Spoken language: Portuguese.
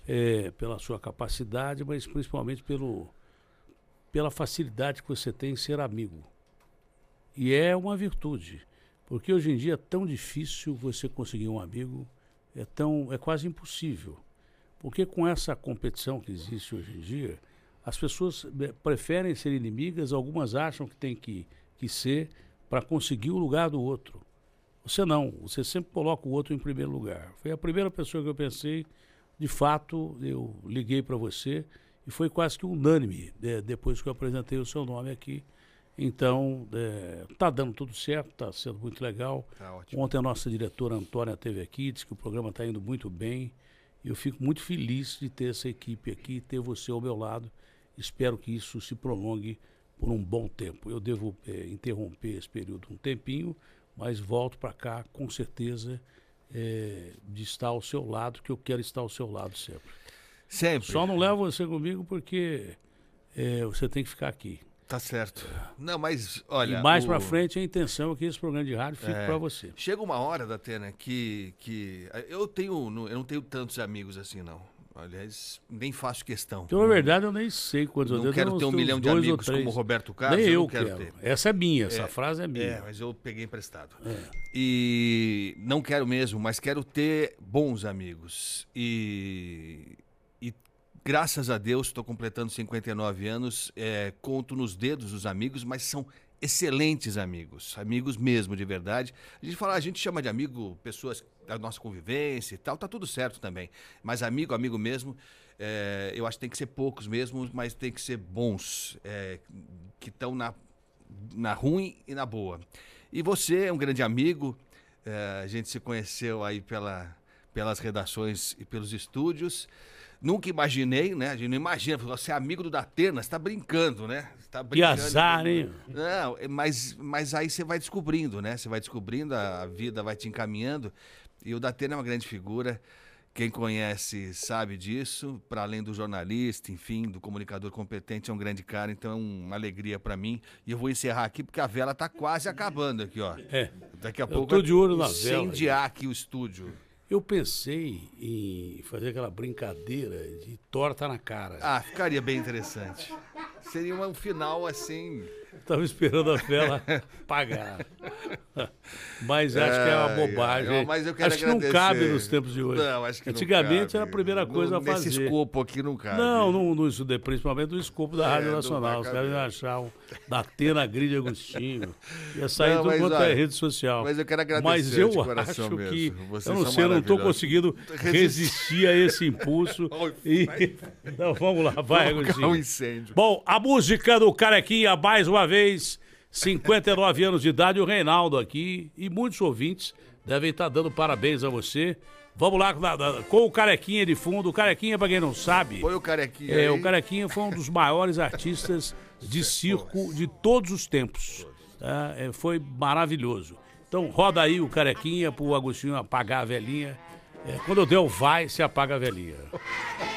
pela sua capacidade, mas principalmente pela facilidade que você tem em ser amigo. E é uma virtude, porque hoje em dia é tão difícil você conseguir um amigo, é quase impossível. Porque com essa competição que existe hoje em dia, as pessoas preferem ser inimigas, algumas acham que tem que ser para conseguir o lugar do outro. Você não, você sempre coloca o outro em primeiro lugar. Foi a primeira pessoa que eu pensei, de fato, eu liguei para você e foi quase que unânime, depois que eu apresentei o seu nome aqui. Então, tá dando tudo certo, tá sendo muito legal. Tá ótimo. Ontem a nossa diretora Antônia esteve aqui, disse que o programa está indo muito bem. E eu fico muito feliz de ter essa equipe aqui, ter você ao meu lado. Espero que isso se prolongue por um bom tempo. Eu devo interromper esse período um tempinho, mas volto para cá com certeza de estar ao seu lado, que eu quero estar ao seu lado sempre. Sempre. Só não levo você comigo porque você tem que ficar aqui. Tá certo. Não, mas olha... E mais para frente a intenção é que esse programa de rádio fique para você. Chega uma hora, Datena, que eu não tenho tantos amigos assim, não. Aliás, nem faço questão. Então, na verdade, eu nem sei quantos eu tenho. Não quero ter 1 milhão de amigos como o Roberto Carlos. Nem eu não quero ter. Essa é minha, essa frase é minha. Mas eu peguei emprestado. E não quero mesmo, mas quero ter bons amigos. E graças a Deus, estou completando 59 anos, conto nos dedos os amigos, mas são excelentes amigos, amigos mesmo, de verdade. A gente chama de amigo pessoas da nossa convivência e tal, tá tudo certo também. Mas amigo mesmo, eu acho que tem que ser poucos mesmo, mas tem que ser bons, que estão na ruim e na boa. E você é um grande amigo, a gente se conheceu aí pelas redações e pelos estúdios. Nunca imaginei, né? A gente não imagina, você é amigo do Datena, você tá brincando, né? Tá brincando, que azar, hein? Não, mas aí você vai descobrindo, né? Você vai descobrindo, a vida vai te encaminhando. E o Datena é uma grande figura. Quem conhece sabe disso. Para além do jornalista, enfim, do comunicador competente, é um grande cara. Então é uma alegria para mim. E eu vou encerrar aqui porque a vela tá quase acabando aqui, ó. Daqui a pouco eu tô de olho na vela. Incendiar aqui o estúdio. Eu pensei em fazer aquela brincadeira de torta na cara. Ah, ficaria bem interessante. Seria um final assim... Estava esperando a vela apagar. Mas acho que é uma bobagem. Mas eu quero acho que não cabe nos tempos de hoje. Não, acho que antigamente não era a primeira coisa a fazer. Nesse escopo aqui não cabe. Não, principalmente no escopo da Rádio Nacional. Os caras iam achar o Datena Gride Agostinho. Ia sair tudo quanto é rede social. Mas eu quero agradecer mas eu acho mesmo. que, eu não sei, eu não estou conseguindo resistir a esse impulso. Então vamos lá, vai, Agostinho. Um incêndio. Bom, a música do Carequinha, mais uma vez, 59 anos de idade, o Reinaldo aqui, e muitos ouvintes devem estar dando parabéns a você. Vamos lá com o Carequinha de fundo. O Carequinha, para quem não sabe... Foi o Carequinha aí. O Carequinha foi um dos maiores artistas de circo de todos os tempos. Tá? Foi maravilhoso. Então roda aí o Carequinha pro Agostinho apagar a velhinha. Quando eu der o vai, se apaga a velhinha.